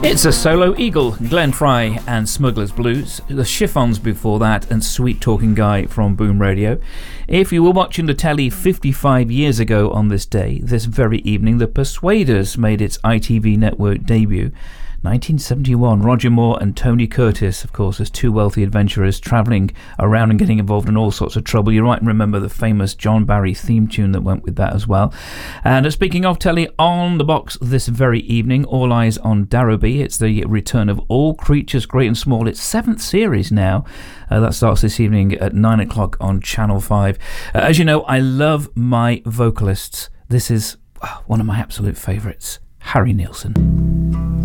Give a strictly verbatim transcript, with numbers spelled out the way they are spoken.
It's a solo eagle, Glenn Fry and Smuggler's Blues, the Chiffons before that, and Sweet Talking Guy from Boom Radio. If you were watching the telly fifty-five years ago on this day, this very evening, The Persuaders made its I T V network debut. nineteen seventy-one, Roger Moore and Tony Curtis, of course, as two wealthy adventurers travelling around and getting involved in all sorts of trouble. You might remember the famous John Barry theme tune that went with that as well. And uh, speaking of telly, on the box this very evening, All Eyes on Darrowby. It's the return of All Creatures Great and Small. It's seventh series now. Uh, that starts this evening at nine o'clock on Channel five. Uh, as you know, I love my vocalists. This is uh, one of my absolute favourites, Harry Nilsson.